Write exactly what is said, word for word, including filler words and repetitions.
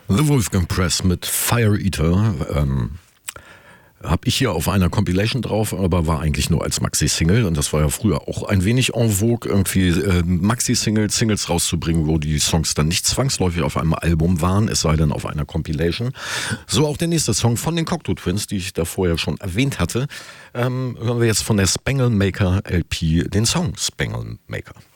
The Wolfgang Press mit Fire Eater. Ähm, habe ich hier auf einer Compilation drauf, aber war eigentlich nur als Maxi-Single. Und das war ja früher auch ein wenig en vogue, irgendwie äh, Maxi-Singles, Singles rauszubringen, wo die Songs dann nicht zwangsläufig auf einem Album waren, es sei denn auf einer Compilation. So auch der nächste Song von den Cocteau Twins, die ich da vorher schon erwähnt hatte. Ähm, hören wir jetzt von der Spangle Maker L P den Song Spangle Maker.